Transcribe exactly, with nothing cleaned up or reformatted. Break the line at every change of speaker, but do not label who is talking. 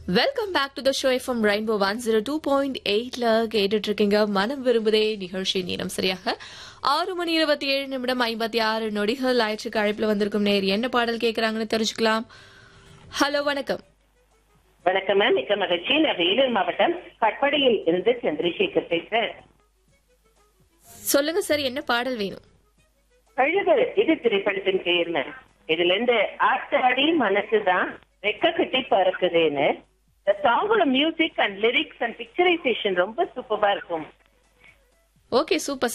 Welcome back to the show FM rainbow one zero two point எயிட்ல கேட்டுட்டு இருக்கீங்க மனம் விரும்புதே நிகழ்ச்சி. நேரம் சரியாக ஆறு மணி இருபத்தி ஏழு நிமிடம் ஐம்பத்தி ஆறு நொடிகள் ஆயிற்றுக்கு அழைப்புல வந்திருக்கும் நேர் என்ன பாடல் கேட்கறாங்கன்னு தெரிஞ்சுக்கலாம். ஹலோ, வணக்கம்.
வணக்கம் மேம், மிக்க மகிழ்ச்சி. நான் வேலூர் மாவட்டம் கட்படியில் இருந்து சந்திரசேகர் பேசுறேன்.
சொல்லுங்க சார், என்ன பாடல் வேணும்?
அழுகல் இது திரைப்படத்தின் பெயர் மேம். இதுல இருந்து ஆத்தாடி மனசுதான் ரெக்க கட்டி பறக்குதுன்னு சாங்கோட music and lyrics and picturisation ரொம்ப சூப்பரா இருக்கும்.
Okay, super.